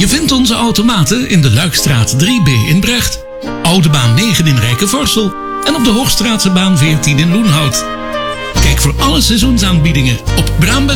Je vindt onze automaten in de Luikstraat 3B in Brecht, Oude Baan 9 in Rijkenvorsel en op de Hoogstraatse baan 14 in Loenhout. Kijk voor alle seizoensaanbiedingen op Braamberg.